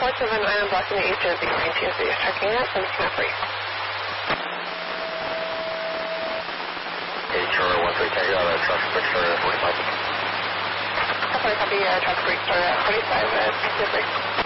4-7, I am blocking the east of the TSA is checking it, and it's not free. Charlie 13, take out a traffic break started at 45. I'll probably copy traffic break started at 45 at Pacific.